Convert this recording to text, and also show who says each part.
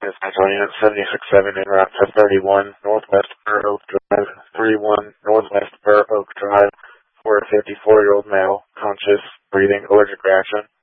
Speaker 1: It's Antonio 76-7 en route to 31 Northwest Burr Oak Drive, 31 Northwest Burr Oak Drive, for a 54-year-old male, conscious, breathing, allergic reaction.